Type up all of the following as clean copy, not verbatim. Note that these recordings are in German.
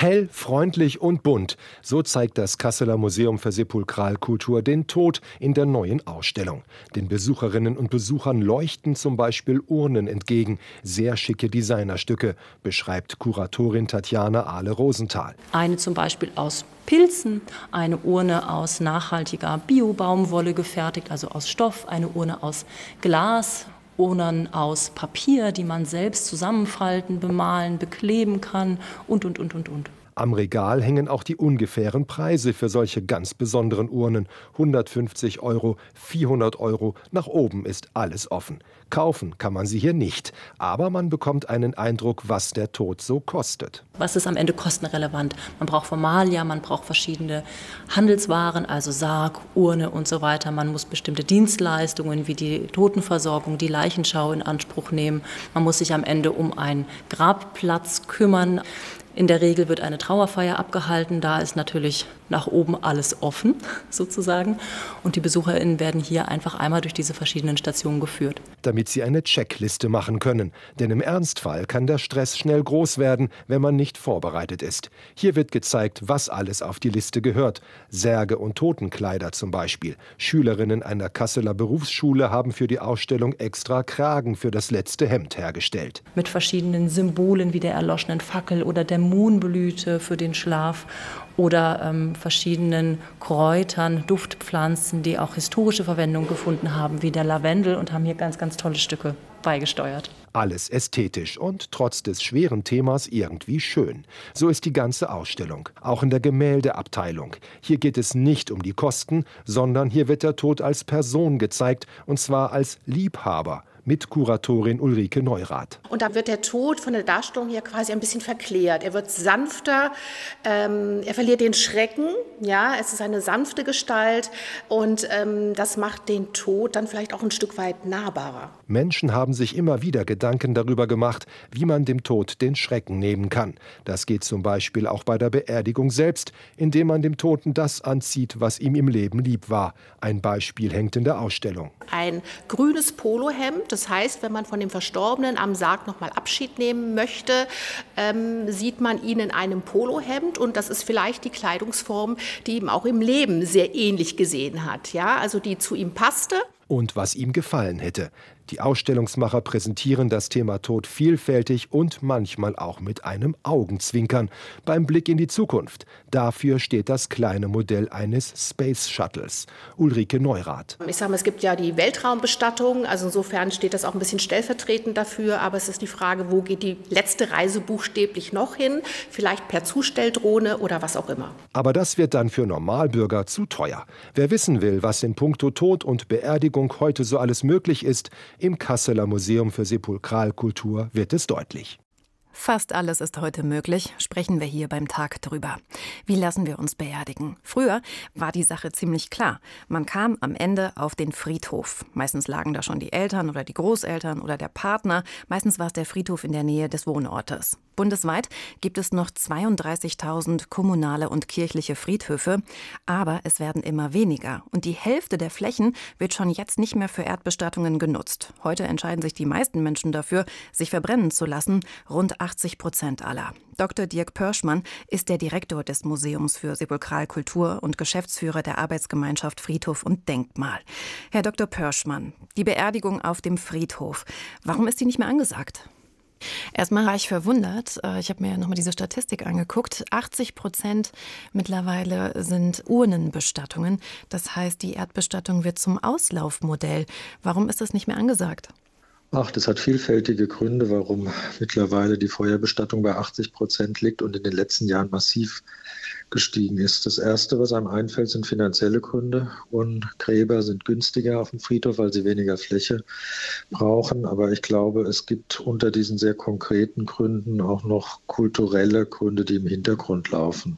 Hell, freundlich und bunt. So zeigt das Kasseler Museum für Sepulkralkultur den Tod in der neuen Ausstellung. Den Besucherinnen und Besuchern leuchten zum Beispiel Urnen entgegen. Sehr schicke Designerstücke, beschreibt Kuratorin Tatjana Ahle-Rosenthal. Eine zum Beispiel aus Pilzen, eine Urne aus nachhaltiger Bio-Baumwolle gefertigt, also aus Stoff, eine Urne aus Glas, Urnen aus Papier, die man selbst zusammenfalten, bemalen, bekleben kann und. Am Regal hängen auch die ungefähren Preise für solche ganz besonderen Urnen. 150 €, 400 €, nach oben ist alles offen. Kaufen kann man sie hier nicht, aber man bekommt einen Eindruck, was der Tod so kostet. Was ist am Ende kostenrelevant? Man braucht Formalia, man braucht verschiedene Handelswaren, also Sarg, Urne und so weiter. Man muss bestimmte Dienstleistungen wie die Totenversorgung, die Leichenschau in Anspruch nehmen. Man muss sich am Ende um einen Grabplatz kümmern. In der Regel wird eine Trauerfeier abgehalten, da ist natürlich nach oben alles offen sozusagen und die BesucherInnen werden hier einfach einmal durch diese verschiedenen Stationen geführt. Damit sie eine Checkliste machen können, denn im Ernstfall kann der Stress schnell groß werden, wenn man nicht vorbereitet ist. Hier wird gezeigt, was alles auf die Liste gehört. Särge und Totenkleider zum Beispiel. Schülerinnen einer Kasseler Berufsschule haben für die Ausstellung extra Kragen für das letzte Hemd hergestellt. Mit verschiedenen Symbolen wie der erloschenen Fackel oder der Mohnblüte für den Schlaf oder verschiedenen Kräutern, Duftpflanzen, die auch historische Verwendung gefunden haben, wie der Lavendel, und haben hier ganz, ganz tolle Stücke beigesteuert. Alles ästhetisch und trotz des schweren Themas irgendwie schön. So ist die ganze Ausstellung, auch in der Gemäldeabteilung. Hier geht es nicht um die Kosten, sondern hier wird der Tod als Person gezeigt, und zwar als Liebhaber. Mit Kuratorin Ulrike Neurath. Und da wird der Tod von der Darstellung hier quasi ein bisschen verklärt. Er wird sanfter, er verliert den Schrecken, ja, es ist eine sanfte Gestalt und das macht den Tod dann vielleicht auch ein Stück weit nahbarer. Menschen haben sich immer wieder Gedanken darüber gemacht, wie man dem Tod den Schrecken nehmen kann. Das geht zum Beispiel auch bei der Beerdigung selbst, indem man dem Toten das anzieht, was ihm im Leben lieb war. Ein Beispiel hängt in der Ausstellung. Ein grünes Polohemd. Das heißt, wenn man von dem Verstorbenen am Sarg nochmal Abschied nehmen möchte, sieht man ihn in einem Polohemd und das ist vielleicht die Kleidungsform, die ihm auch im Leben sehr ähnlich gesehen hat, ja, also die zu ihm passte. Und was ihm gefallen hätte. Die Ausstellungsmacher präsentieren das Thema Tod vielfältig und manchmal auch mit einem Augenzwinkern beim Blick in die Zukunft. Dafür steht das kleine Modell eines Space Shuttles. Ulrike Neurath. Ich sage mal, es gibt ja die Weltraumbestattung, also insofern steht das auch ein bisschen stellvertretend dafür, aber es ist die Frage, wo geht die letzte Reise buchstäblich noch hin? Vielleicht per Zustelldrohne oder was auch immer. Aber das wird dann für Normalbürger zu teuer. Wer wissen will, was in puncto Tod und Beerdigung heute so alles möglich ist, im Kasseler Museum für Sepulkralkultur wird es deutlich. Fast alles ist heute möglich, sprechen wir hier beim Tag drüber. Wie lassen wir uns beerdigen? Früher war die Sache ziemlich klar. Man kam am Ende auf den Friedhof. Meistens lagen da schon die Eltern oder die Großeltern oder der Partner. Meistens war es der Friedhof in der Nähe des Wohnortes. Bundesweit gibt es noch 32.000 kommunale und kirchliche Friedhöfe. Aber es werden immer weniger. Und die Hälfte der Flächen wird schon jetzt nicht mehr für Erdbestattungen genutzt. Heute entscheiden sich die meisten Menschen dafür, sich verbrennen zu lassen. Rund 80% aller. Dr. Dirk Pörschmann ist der Direktor des Museums für Sepulkralkultur und Geschäftsführer der Arbeitsgemeinschaft Friedhof und Denkmal. Herr Dr. Pörschmann, die Beerdigung auf dem Friedhof, warum ist die nicht mehr angesagt? Erstmal war ich verwundert. Ich habe mir ja nochmal diese Statistik angeguckt. 80% mittlerweile sind Urnenbestattungen. Das heißt, die Erdbestattung wird zum Auslaufmodell. Warum ist das nicht mehr angesagt? Das hat vielfältige Gründe, warum mittlerweile die Feuerbestattung bei 80% liegt und in den letzten Jahren massiv gestiegen ist. Das Erste, was einem einfällt, sind finanzielle Gründe. Und Gräber sind günstiger auf dem Friedhof, weil sie weniger Fläche brauchen. Aber ich glaube, es gibt unter diesen sehr konkreten Gründen auch noch kulturelle Gründe, die im Hintergrund laufen.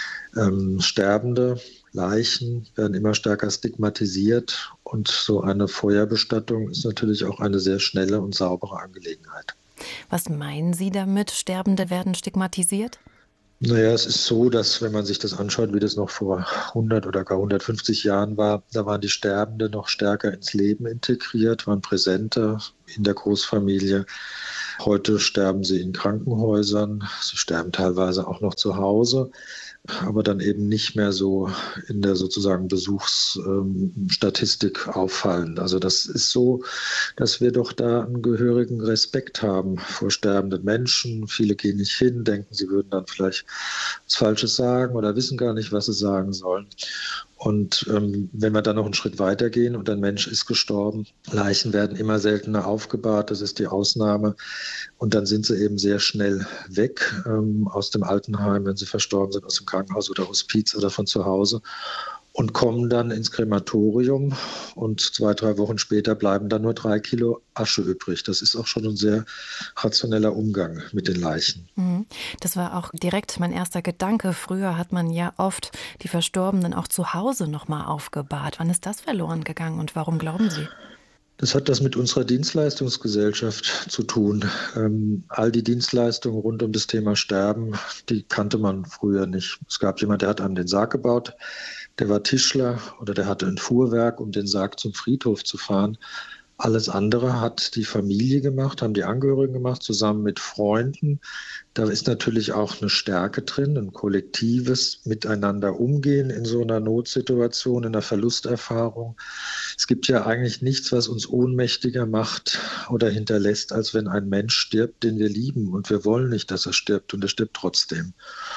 Sterbende Leichen werden immer stärker stigmatisiert und so eine Feuerbestattung ist natürlich auch eine sehr schnelle und saubere Angelegenheit. Was meinen Sie damit, Sterbende werden stigmatisiert? Naja, es ist so, dass wenn man sich das anschaut, wie das noch vor 100 oder gar 150 Jahren war, da waren die Sterbenden noch stärker ins Leben integriert, waren präsenter in der Großfamilie. Heute sterben sie in Krankenhäusern, sie sterben teilweise auch noch zu Hause, aber dann eben nicht mehr so in der sozusagen Besuchsstatistik auffallen. Also das ist so, dass wir doch da einen gehörigen Respekt haben vor sterbenden Menschen. Viele gehen nicht hin, denken, sie würden dann vielleicht was Falsches sagen oder wissen gar nicht, was sie sagen sollen. Und wenn wir dann noch einen Schritt weitergehen und ein Mensch ist gestorben, Leichen werden immer seltener aufgebahrt, das ist die Ausnahme. Und dann sind sie eben sehr schnell weg aus dem Altenheim, wenn sie verstorben sind, aus dem Krankenhaus oder Hospiz oder von zu Hause und kommen dann ins Krematorium. Und 2-3 Wochen später bleiben dann nur 3 Kilo Asche übrig. Das ist auch schon ein sehr rationeller Umgang mit den Leichen. Das war auch direkt mein erster Gedanke. Früher hat man ja oft die Verstorbenen auch zu Hause nochmal aufgebahrt. Wann ist das verloren gegangen und warum glauben Sie? Das hat das mit unserer Dienstleistungsgesellschaft zu tun. All die Dienstleistungen rund um das Thema Sterben, die kannte man früher nicht. Es gab jemanden, der hat einem den Sarg gebaut, der war Tischler oder der hatte ein Fuhrwerk, um den Sarg zum Friedhof zu fahren. Alles andere hat die Familie gemacht, haben die Angehörigen gemacht, zusammen mit Freunden. Da ist natürlich auch eine Stärke drin, ein kollektives Miteinander umgehen in so einer Notsituation, in einer Verlusterfahrung. Es gibt ja eigentlich nichts, was uns ohnmächtiger macht oder hinterlässt, als wenn ein Mensch stirbt, den wir lieben. Und wir wollen nicht, dass er stirbt und er stirbt trotzdem.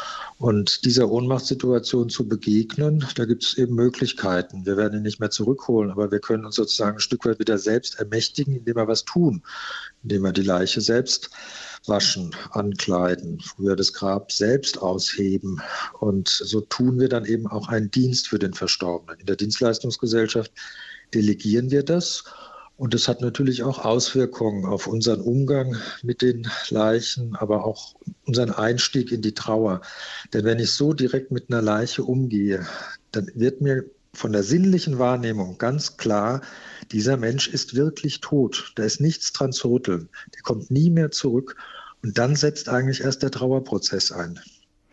Und dieser Ohnmachtssituation zu begegnen, da gibt es eben Möglichkeiten. Wir werden ihn nicht mehr zurückholen, aber wir können uns sozusagen ein Stück weit wieder selbst ermächtigen, indem wir was tun, indem wir die Leiche selbst waschen, ankleiden, früher das Grab selbst ausheben. Und so tun wir dann eben auch einen Dienst für den Verstorbenen. In der Dienstleistungsgesellschaft delegieren wir das. Und das hat natürlich auch Auswirkungen auf unseren Umgang mit den Leichen, aber auch unseren Einstieg in die Trauer. Denn wenn ich so direkt mit einer Leiche umgehe, dann wird mir von der sinnlichen Wahrnehmung ganz klar, dieser Mensch ist wirklich tot. Da ist nichts dran zu rütteln. Der kommt nie mehr zurück. Und dann setzt eigentlich erst der Trauerprozess ein.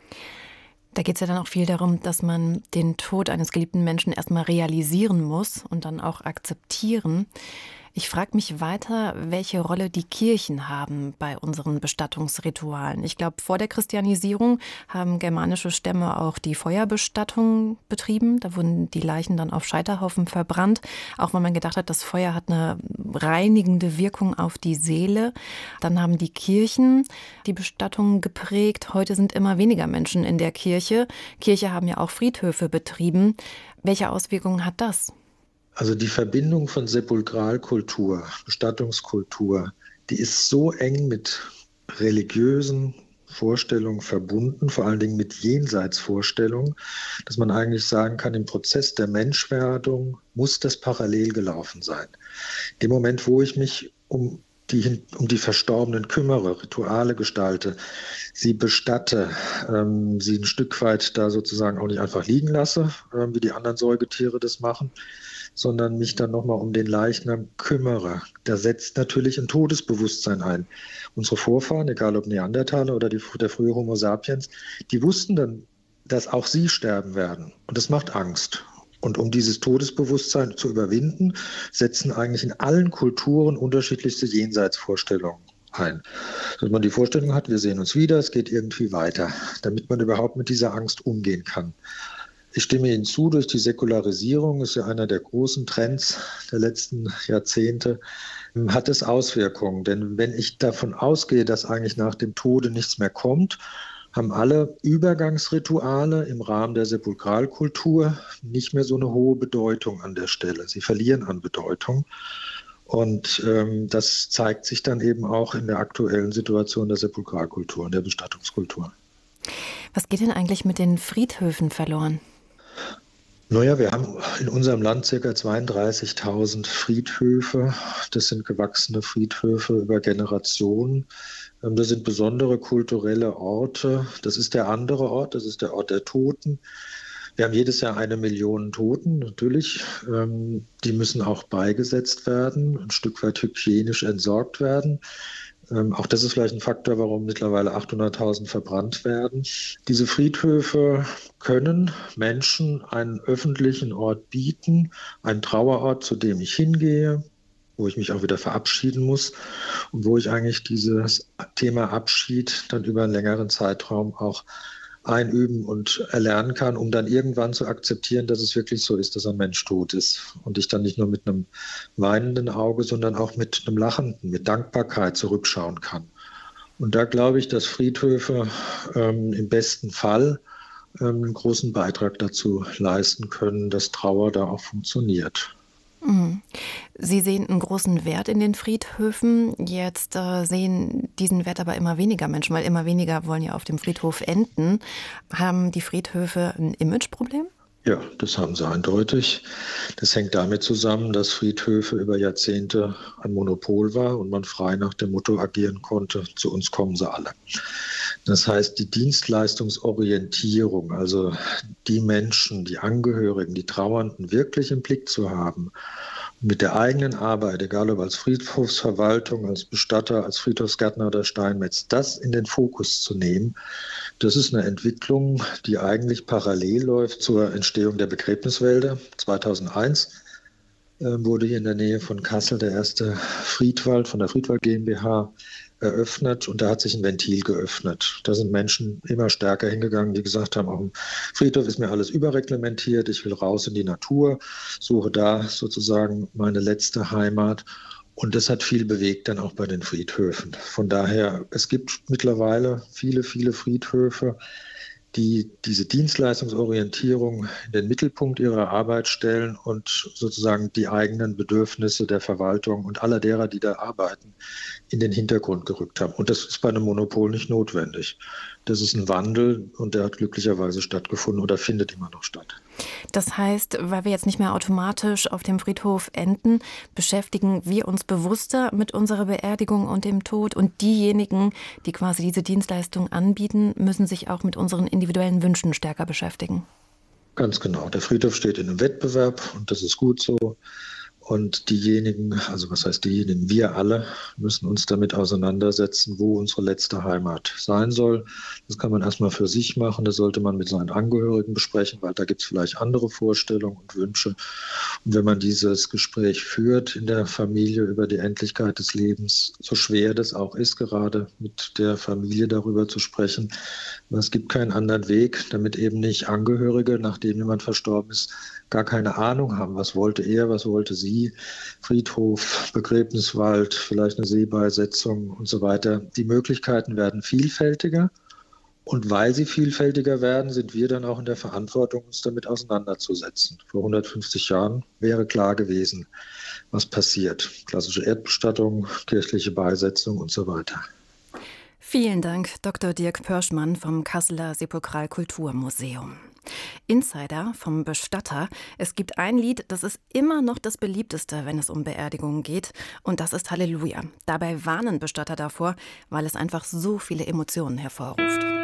Da geht es ja dann auch viel darum, dass man den Tod eines geliebten Menschen erstmal realisieren muss und dann auch akzeptieren. Ich frage mich weiter, welche Rolle die Kirchen haben bei unseren Bestattungsritualen. Ich glaube, vor der Christianisierung haben germanische Stämme auch die Feuerbestattung betrieben. Da wurden die Leichen dann auf Scheiterhaufen verbrannt, auch weil man gedacht hat, das Feuer hat eine reinigende Wirkung auf die Seele. Dann haben die Kirchen die Bestattung geprägt. Heute sind immer weniger Menschen in der Kirche. Kirche haben ja auch Friedhöfe betrieben. Welche Auswirkungen hat das? Also die Verbindung von Sepulkralkultur, Bestattungskultur, die ist so eng mit religiösen Vorstellungen verbunden, vor allen Dingen mit Jenseitsvorstellungen, dass man eigentlich sagen kann, im Prozess der Menschwerdung muss das parallel gelaufen sein. Im Moment, wo ich mich um die Verstorbenen kümmere, Rituale gestalte, sie bestatte, sie ein Stück weit da sozusagen auch nicht einfach liegen lasse, wie die anderen Säugetiere das machen, sondern mich dann nochmal um den Leichnam kümmere. Da setzt natürlich ein Todesbewusstsein ein. Unsere Vorfahren, egal ob Neandertaler oder der frühe Homo sapiens, die wussten dann, dass auch sie sterben werden. Und das macht Angst. Und um dieses Todesbewusstsein zu überwinden, setzen eigentlich in allen Kulturen unterschiedlichste Jenseitsvorstellungen ein. Dass man die Vorstellung hat, wir sehen uns wieder, es geht irgendwie weiter, damit man überhaupt mit dieser Angst umgehen kann. Ich stimme Ihnen zu, durch die Säkularisierung, ist ja einer der großen Trends der letzten Jahrzehnte, hat es Auswirkungen. Denn wenn ich davon ausgehe, dass eigentlich nach dem Tode nichts mehr kommt, haben alle Übergangsrituale im Rahmen der Sepulkralkultur nicht mehr so eine hohe Bedeutung an der Stelle. Sie verlieren an Bedeutung. Und das zeigt sich dann eben auch in der aktuellen Situation der Sepulkralkultur und der Bestattungskultur. Was geht denn eigentlich mit den Friedhöfen verloren? Naja, wir haben in unserem Land ca. 32.000 Friedhöfe. Das sind gewachsene Friedhöfe über Generationen. Das sind besondere kulturelle Orte. Das ist der andere Ort, das ist der Ort der Toten. Wir haben jedes Jahr 1 Million Toten, natürlich. Die müssen auch beigesetzt werden, ein Stück weit hygienisch entsorgt werden. Auch das ist vielleicht ein Faktor, warum mittlerweile 800.000 verbrannt werden. Diese Friedhöfe können Menschen einen öffentlichen Ort bieten, einen Trauerort, zu dem ich hingehe, wo ich mich auch wieder verabschieden muss und wo ich eigentlich dieses Thema Abschied dann über einen längeren Zeitraum auch einüben und erlernen kann, um dann irgendwann zu akzeptieren, dass es wirklich so ist, dass ein Mensch tot ist. Und ich dann nicht nur mit einem weinenden Auge, sondern auch mit einem lachenden, mit Dankbarkeit zurückschauen kann. Und da glaube ich, dass Friedhöfe im besten Fall einen großen Beitrag dazu leisten können, dass Trauer da auch funktioniert. Sie sehen einen großen Wert in den Friedhöfen. Jetzt sehen diesen Wert aber immer weniger Menschen, weil immer weniger wollen ja auf dem Friedhof enden. Haben die Friedhöfe ein Imageproblem? Ja, das haben sie eindeutig. Das hängt damit zusammen, dass Friedhöfe über Jahrzehnte ein Monopol war und man frei nach dem Motto agieren konnte, zu uns kommen sie alle. Das heißt, die Dienstleistungsorientierung, also die Menschen, die Angehörigen, die Trauernden wirklich im Blick zu haben, mit der eigenen Arbeit, egal ob als Friedhofsverwaltung, als Bestatter, als Friedhofsgärtner oder Steinmetz, das in den Fokus zu nehmen, das ist eine Entwicklung, die eigentlich parallel läuft zur Entstehung der Begräbniswälder. 2001 wurde hier in der Nähe von Kassel der erste Friedwald von der Friedwald GmbH eröffnet und da hat sich ein Ventil geöffnet. Da sind Menschen immer stärker hingegangen, die gesagt haben, auf dem Friedhof ist mir alles überreglementiert, ich will raus in die Natur, suche da sozusagen meine letzte Heimat. Und das hat viel bewegt dann auch bei den Friedhöfen. Von daher, es gibt mittlerweile viele, viele Friedhöfe, die diese Dienstleistungsorientierung in den Mittelpunkt ihrer Arbeit stellen und sozusagen die eigenen Bedürfnisse der Verwaltung und aller derer, die da arbeiten, in den Hintergrund gerückt haben. Und das ist bei einem Monopol nicht notwendig. Das ist ein Wandel und der hat glücklicherweise stattgefunden oder findet immer noch statt. Das heißt, weil wir jetzt nicht mehr automatisch auf dem Friedhof enden, beschäftigen wir uns bewusster mit unserer Beerdigung und dem Tod. Und diejenigen, die quasi diese Dienstleistung anbieten, müssen sich auch mit unseren individuellen Wünschen stärker beschäftigen. Ganz genau. Der Friedhof steht in einem Wettbewerb und das ist gut so. Und diejenigen, also was heißt diejenigen, wir alle müssen uns damit auseinandersetzen, wo unsere letzte Heimat sein soll. Das kann man erstmal für sich machen, das sollte man mit seinen Angehörigen besprechen, weil da gibt es vielleicht andere Vorstellungen und Wünsche. Und wenn man dieses Gespräch führt in der Familie über die Endlichkeit des Lebens, so schwer das auch ist, gerade mit der Familie darüber zu sprechen, aber es gibt keinen anderen Weg, damit eben nicht Angehörige, nachdem jemand verstorben ist, gar keine Ahnung haben, was wollte er, was wollte sie, Friedhof, Begräbniswald, vielleicht eine Seebeisetzung und so weiter. Die Möglichkeiten werden vielfältiger und weil sie vielfältiger werden, sind wir dann auch in der Verantwortung, uns damit auseinanderzusetzen. Vor 150 Jahren wäre klar gewesen, was passiert. Klassische Erdbestattung, kirchliche Beisetzung und so weiter. Vielen Dank, Dr. Dirk Pörschmann vom Kasseler Sepulkralkulturmuseum. Insider vom Bestatter. Es gibt ein Lied, das ist immer noch das beliebteste, wenn es um Beerdigungen geht. Und das ist Halleluja. Dabei warnen Bestatter davor, weil es einfach so viele Emotionen hervorruft.